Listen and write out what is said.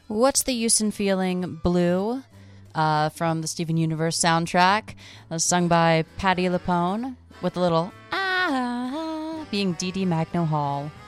What's the Use in Feeling Blue from the Steven Universe soundtrack, sung by Patti LuPone with a little being Dee Dee Magno Hall.